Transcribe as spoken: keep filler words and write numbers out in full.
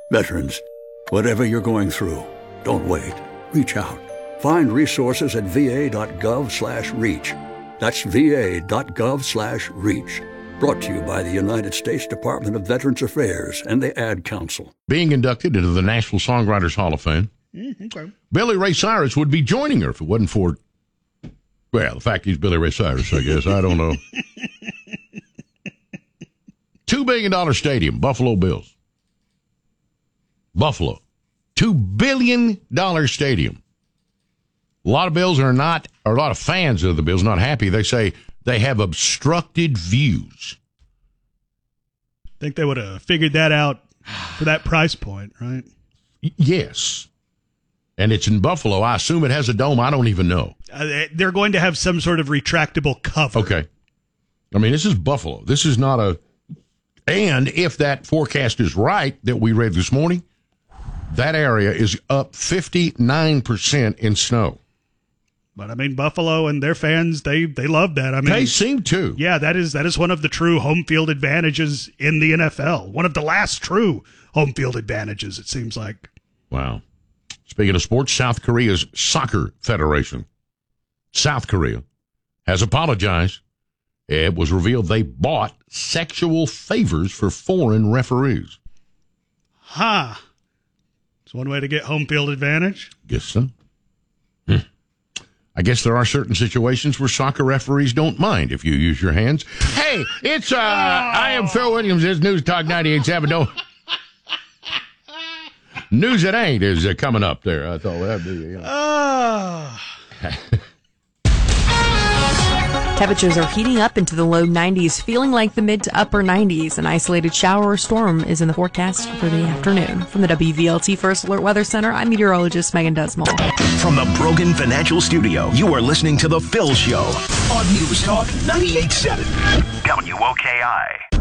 Veterans, whatever you're going through, don't wait. Reach out. Find resources at va.gov slash reach. That's va.gov slash reach. Brought to you by the United States Department of Veterans Affairs and the Ad Council. Being inducted into the National Songwriters Hall of Fame, mm, okay. Billy Ray Cyrus would be joining her if it wasn't for, well, the fact he's Billy Ray Cyrus, I guess. I don't know. two billion dollars stadium, Buffalo Bills. Buffalo. two billion dollars stadium. A lot of Bills are not, or a lot of fans of the Bills not happy. They say they have obstructed views. I think they would have figured that out for that price point, right? Yes. And it's in Buffalo. I assume it has a dome. I don't even know. Uh, they're going to have some sort of retractable cover. Okay. I mean, this is Buffalo. This is not a... And if that forecast is right that we read this morning, that area is up fifty-nine percent in snow. But I mean, Buffalo and their fans, they they love that. I mean, they seem to. Yeah, that is that is one of the true home field advantages in the N F L. One of the last true home field advantages, it seems like. Wow. Speaking of sports, South Korea's Soccer Federation, South Korea, has apologized. It was revealed they bought sexual favors for foreign referees. Huh. It's one way to get home field advantage. Guess so. Hmm. I guess there are certain situations where soccer referees don't mind if you use your hands. Hey, it's, uh, oh. I am Phil Williams. It's News Talk ninety-eight point seven. No. News It Ain't is uh, coming up there. I thought that'd be, you know. Oh. Temperatures are heating up into the low nineties, feeling like the mid to upper nineties. An isolated shower or storm is in the forecast for the afternoon. From the W V L T First Alert Weather Center, I'm meteorologist Megan Desmond. From the Brogan Financial Studio, you are listening to The Phil Show on News Talk ninety-eight point seven W O K I.